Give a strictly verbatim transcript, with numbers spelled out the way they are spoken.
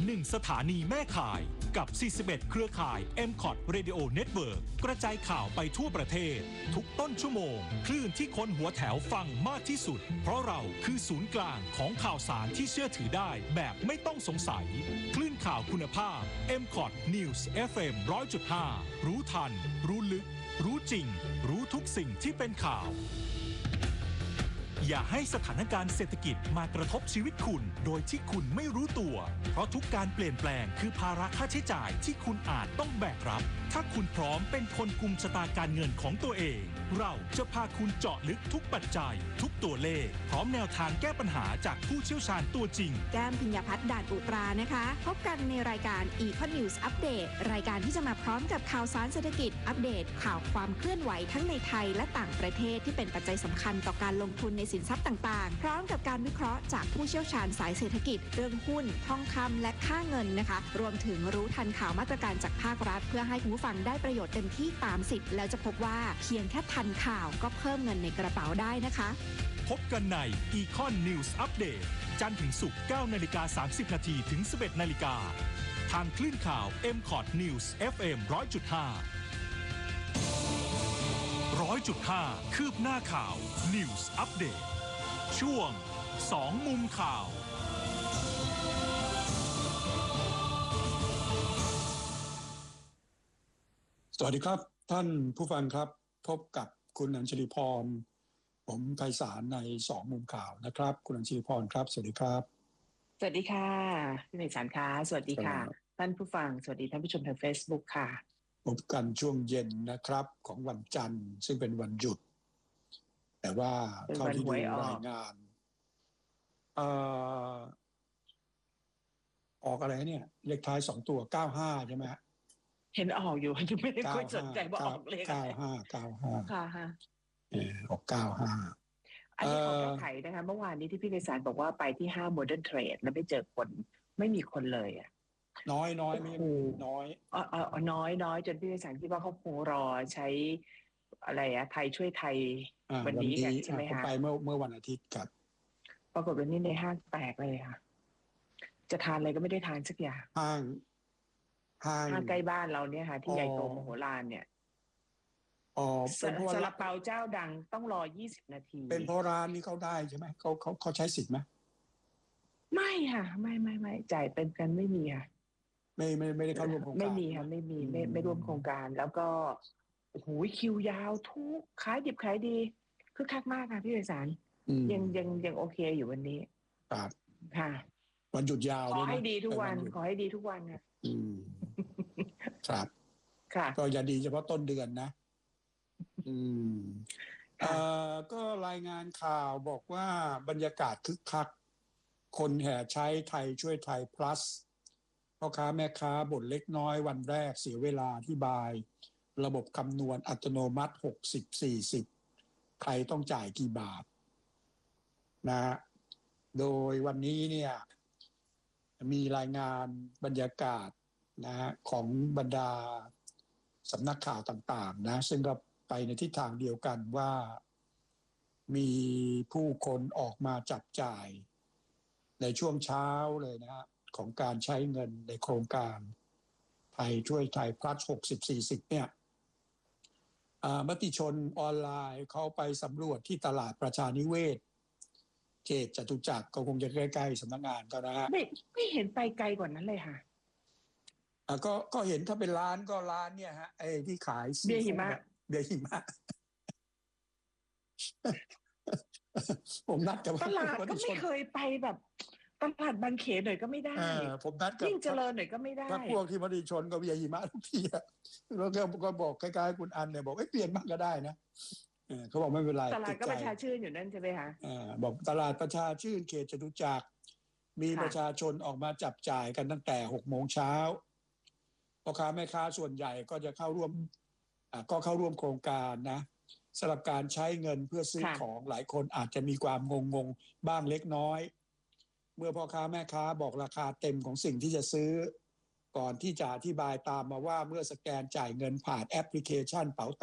หนึ่งสถานีแม่ข่ายกับสี่สิบเอ็ดเครือข่าย เอ็ม คอท Radio Network กระจายข่าวไปทั่วประเทศทุกต้นชั่วโมงคลื่นที่คนหัวแถวฟังมากที่สุดเพราะเราคือศูนย์กลางของข่าวสารที่เชื่อถือได้แบบไม่ต้องสงสัยคลื่นข่าวคุณภาพ เอ็ม คอท News เอฟ เอ็ม หนึ่งร้อยจุดห้า รู้ทันรู้ลึกรู้จริงรู้ทุกสิ่งที่เป็นข่าวอย่าให้สถานการณ์เศรษฐกิจมากระทบชีวิตคุณโดยที่คุณไม่รู้ตัวเพราะทุกการเปลี่ยนแปลงคือภาระค่าใช้จ่ายที่คุณอาจต้องแบกรับถ้าคุณพร้อมเป็นคนกุมชะตาการเงินของตัวเองเราจะพาคุณเจาะลึกทุกปัจจัยทุกตัวเลขพร้อมแนวทางแก้ปัญหาจากผู้เชี่ยวชาญตัวจริงแก้มพิญญพัฒน์ด่านอุตรานะคะพบกันในรายการ Econ News Update รายการที่จะมาพร้อมกับข่าวสารเศรษฐกิจอัปเดตข่าวความเคลื่อนไหวทั้งในไทยและต่างประเทศที่เป็นปัจจัยสำคัญต่อการลงทุนในสินทรัพย์ต่างๆพร้อมกับการวิเคราะห์จากผู้เชี่ยวชาญสายเศรษฐกิจเรื่องหุ้นทองคำและค่าเงินนะคะรวมถึงรู้ทันข่าวมาตรการจากภาครัฐเพื่อให้คุณผู้ฟังได้ประโยชน์เต็มที่ตามสิทธิ์แล้วจะพบว่าเพียงแค่ทันข่าวก็เพิ่มเงินในกระเป๋าได้นะคะพบกันใน Econ News Update จันทร์ถึงศุกร์ เก้านาฬิกาสามสิบนาทีถึง สิบเอ็ดนาฬิกาทางคลื่นข่าว เอ็ม คอท News เอฟ เอ็ม หนึ่งร้อยจุดห้า หนึ่งร้อยจุดห้า คืบหน้าข่าว News Update ช่วงสองมุมข่าวสวัสดีครับท่านผู้ฟังครับพบกับคุณอัญชลีพรผมไพศาลในสองมุมข่าวนะครับคุณอัญชลีพรครับสวัสดีครับสวัสดีค่ะพี่ไพศาลค่ะสวัสดีค่ะท่านผู้ฟังสวัสดีท่านผู้ชมทาง Facebook ค่ะพบกันช่วงเย็นนะครับของวันจันทร์ซึ่งเป็นวันหยุดแต่ว่าเท่าที่ดูรายงานเอ่อออกอะไรเนี่ยเลขท้ายสองตัวเก้าห้าใช่ไหมฮะเห็นออกอยู่ยังไม่ได้ค่อยสนใจว่าออกเลขอะไรเก้าห้าเก้าห้าค่ะฮะเออออกเก้าห้าอันนี้ขอแก้ไขนะคะเมื่อวานนี้ที่พี่ไพศาลบอกว่าไปที่ห้าง Modern Trade แล้วไม่เจอคนไม่มีคนเลยอ่ะน้อยน้อยไม่น้อยอ๋ออ๋อน้อยน้อยจนพี่ไพศาลคิดว่าเขาคงรอใช้อะไรอะไทยช่วยไทยวันนี้กันใช่ไหมคะไปเมื่อเมื่อวันอาทิตย์ครับปรากฏวันนี้ในห้างแตกเลยค่ะจะทานอะไรก็ไม่ได้ทานสักอย่างห้างห้างใกล้บ้านเราเนี่ยค่ะที่ใหญ่โตมโหฬารเนี่ยอ๋อเป็นเพราะซาลาเปาเจ้าดังต้องรอยี่สิบนาทีเป็นเพราะร้านนี้เขาได้ใช่ไหมเขาเขาเขาใช้สิทธิ์ไหมไม่ค่ะไม่ไม่ไม่จ่ายเป็นกันไม่มีค่ะไม่ไม่ไม่ได้เข้าร่วมโครงการไม่มีค่ะไม่มีไม่ไม่ร่วมโครงการแล้วก็โอ้โหคิวยาวทุกขายดิบขายดีคือคักมากค่ะพี่ไพศาลยังยังยังโอเคอยู่วันนี้ครับค่ะวันหยุดยาวขอให้ดีทุกวันขอให้ดีทุกวันค่ะอืมครับค่ะก็อย่าดีเฉพาะต้นเดือนนะอืมเอ่อก็รายงานข่าวบอกว่าบรรยากาศคึกคักคนแห่ใช้ไทยช่วยไทย plus พ่อค้าแม่ค้าบ่นเล็กน้อยวันแรกเสียเวลาอธิบายระบบคำนวณอัตโนมัติหกสิบ สี่สิบใครต้องจ่ายกี่บาทนะโดยวันนี้เนี่ยมีรายงานบรรยากาศนะของบรรดาสำนักข่าวต่างๆนะซึ่งก็ไปในทิศทางเดียวกันว่ามีผู้คนออกมาจับจ่ายในช่วงเช้าเลยนะฮะของการใช้เงินในโครงการไทยช่วยไทย plus หกสิบ สี่สิบเนี่ยมติชนออนไลน์เขาไปสำรวจที่ตลาดประชานิเวศเขตจตุจักรก็คงจะใกล้ๆสำนักงานก็นะฮะไม่ไม่เห็นไปไกลกว่านั้นเลยค่ะอ่าก็ก็เห็นถ้าเป็นร้านก็ร้านเนี่ยฮะไอ้ที่ขายเบียร์หิมะเบียร์หิมะผมนัดกับตลาดก็ไม่เคยไปแบบตลาดบางเขนหน่อยก็ไม่ได้ผมนัดกับยิ่งเจริญหน่อยก็ไม่ได้ถ้าพวกที่มติชนกับเบียร์หิมะทุกทีอะแล้วก็บอกคล้ายๆคุณอันเนี่ยบอกไอ้เปลี่ยนบ้างก็ได้นะเขาบอกไม่เป็นไรตลาดก็ประชาชื่นอยู่นั่นใช่ไหมคะอ่าบอกตลาดประชาชื่นเขตจตุจักรมีประชาชนออกมาจับจ่ายกันตั้งแต่หกโมงเช้าพ่อค้าแม่ค้าส่วนใหญ่ก็จะเข้าร่วมอ่าก็เข้าร่วมโครงการนะสำหรับการใช้เงินเพื่อซื้อของหลายคนอาจจะมีความงงๆบ้างเล็กน้อยเมื่อพ่อค้าแม่ค้าบอกราคาเต็มของสิ่งที่จะซื้อก่อนที่จะอธิบายตามมาว่าเมื่อสแกนจ่ายเงินผ่านแอปพลิเคชันเป๋า